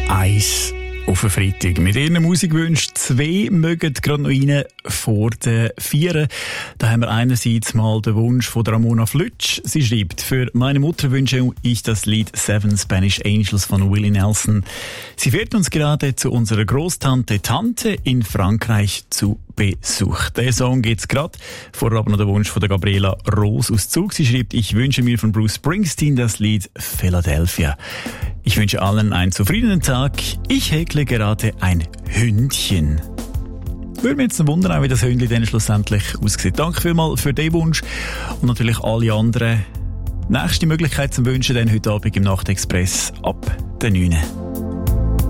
1 auf den Freitag. Mit ihren Musikwünschen 2 mögen gerade noch rein vor den 4. Da haben wir einerseits mal den Wunsch von Ramona Flütsch. Sie schreibt: Für meine Mutter wünsche ich das Lied 7 Spanish Angels von Willie Nelson. Sie fährt uns gerade zu unserer Großtante Tante in Frankreich zu Besuch. Der Song geht's gerade. Vorher aber noch der Wunsch von der Gabriela Rose aus Zug. Sie schreibt: Ich wünsche mir von Bruce Springsteen das Lied Philadelphia. Ich wünsche allen einen zufriedenen Tag. Ich häkle gerade ein Hündchen. Würde mich jetzt wundern, wie das Hündchen dann schlussendlich aussieht. Danke vielmals für den Wunsch und natürlich alle anderen. Nächste Möglichkeit zum Wünschen dann heute Abend im Nachtexpress ab der 9.